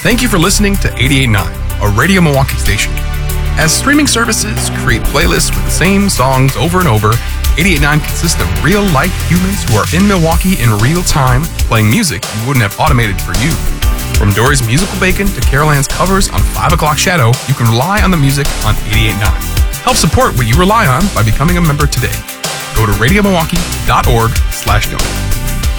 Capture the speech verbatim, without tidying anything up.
Thank you for listening to eighty-eight point nine, a Radio Milwaukee station. As streaming services create playlists with the same songs over and over, eighty-eight point nine consists of real-life humans who are in Milwaukee in real time, playing music you wouldn't have automated for you. From Dory's Musical Bacon to Carol Ann's covers on five o'clock Shadow, you can rely on the music on eighty-eight point nine. Help support what you rely on by becoming a member today. Go to radiomilwaukee dot org slash donate.